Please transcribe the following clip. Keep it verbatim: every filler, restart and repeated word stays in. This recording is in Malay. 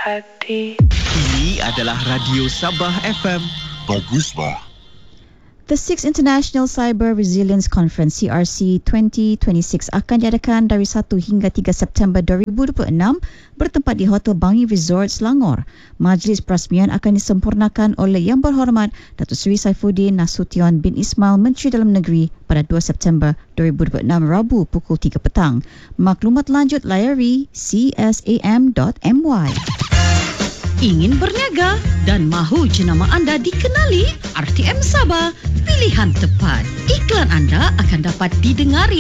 hati. Ini adalah Radio Sabah F M. Bagus, bah. The sixth International Cyber Resilience Conference C R C twenty twenty-six akan diadakan dari satu hingga tiga September dua ribu dua puluh enam bertempat di Hotel Bangi Resort Selangor. Majlis perasmian akan disempurnakan oleh Yang Berhormat Datuk Seri Saifuddin Nasution bin Ismail Menteri Dalam Negeri pada dua September dua ribu dua puluh enam Rabu pukul tiga petang. Maklumat lanjut layari c s a m dot m y. Ingin berniaga dan mahu jenama anda dikenali? R T M Sabah, pilihan tepat. Iklan anda akan dapat didengari